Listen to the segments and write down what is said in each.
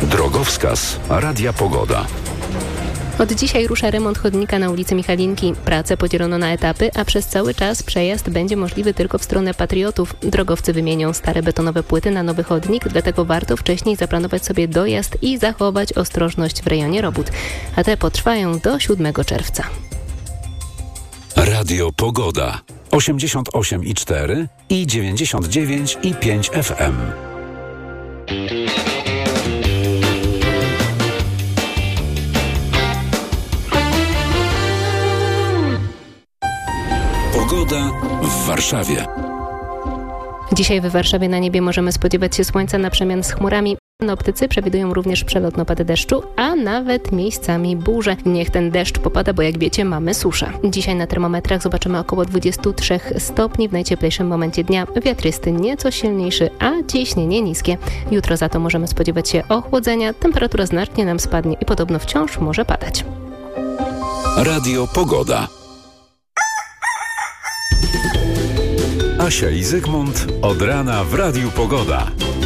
Drogowskaz Radia Pogoda. Od dzisiaj rusza remont chodnika na ulicy Michalinki. Pracę podzielono na etapy, a przez cały czas przejazd będzie możliwy tylko w stronę Patriotów. Drogowcy wymienią stare betonowe płyty na nowy chodnik, dlatego warto wcześniej zaplanować sobie dojazd i zachować ostrożność w rejonie robót. A te potrwają do 7 czerwca. Radio Pogoda 88,4 i 99,5 FM. Pogoda w Warszawie. Dzisiaj w Warszawie na niebie możemy spodziewać się słońca na przemian z chmurami. Synoptycy przewidują również przelotne opady deszczu, a nawet miejscami burze. Niech ten deszcz popada, bo jak wiecie, mamy suszę. Dzisiaj na termometrach zobaczymy około 23 stopni w najcieplejszym momencie dnia. Wiatr jest nieco silniejszy, a ciśnienie niskie. Jutro za to możemy spodziewać się ochłodzenia. Temperatura znacznie nam spadnie i podobno wciąż może padać. Radio Pogoda. Asia i Zygmunt od rana w Radiu Pogoda.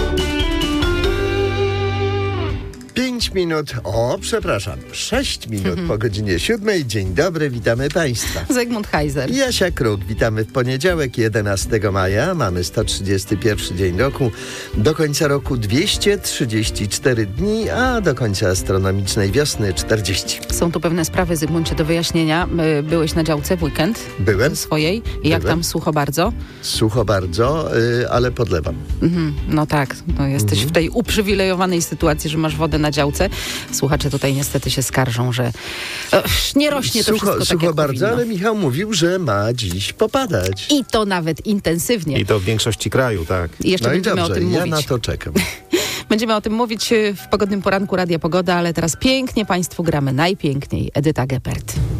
6 minut po godzinie 7. Dzień dobry, witamy Państwa. Zygmunt Heiser. Jasia Kruk, witamy w poniedziałek, 11 maja. Mamy 131 dzień roku. Do końca roku 234 dni, a do końca astronomicznej wiosny 40. Są tu pewne sprawy, Zygmuncie, do wyjaśnienia. Byłeś na działce w weekend? Byłem. Swojej. I jak tam, sucho bardzo? Sucho bardzo, ale podlewam. No tak, no jesteś w tej uprzywilejowanej sytuacji, że masz wodę na działce. Słuchacze tutaj niestety się skarżą, że nie rośnie to wszystko tak sucho jak bardzo, powinno. ale Michał mówił, że ma dziś popadać. I to nawet intensywnie. I to w większości kraju, tak. I jeszcze będziemy dobrze, o tym ja mówić. na to czekam. Będziemy o tym mówić w pogodnym poranku Radia Pogoda, ale teraz pięknie Państwu gramy, najpiękniej Edyta Geppert.